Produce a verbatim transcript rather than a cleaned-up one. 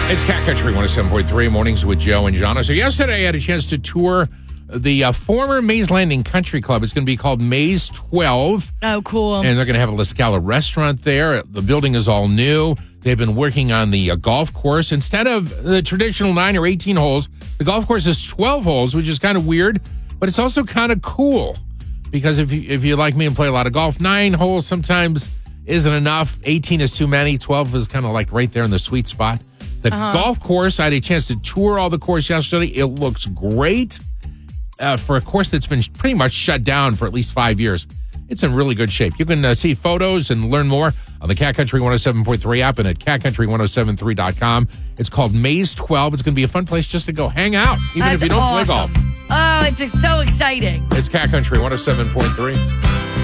It's Cat Country one oh seven point three, Mornings with Joe and Jana. So yesterday I had a chance to tour the uh, former Mays Landing Country Club. It's going to be called Mays twelve. Oh, cool. And they're going to have a La Scala restaurant there. The building is all new. They've been working on the uh, golf course. Instead of the traditional nine or eighteen holes, the golf course is twelve holes, which is kind of weird, but it's also kind of cool. Because if you, if you like me and play a lot of golf, nine holes sometimes isn't enough. eighteen is too many. twelve is kind of like right there in the sweet spot. The uh-huh. golf course, I had a chance to tour all the course yesterday. It looks great uh, for a course that's been pretty much shut down for at least five years. It's in really good shape. You can uh, see photos and learn more on the Cat Country one oh seven point three app and at cat country ten seventy-three dot com. It's called Mays twelve. It's going to be a fun place just to go hang out, even That's if you don't awesome. play golf. Oh, it's so exciting. It's Cat Country one oh seven point three.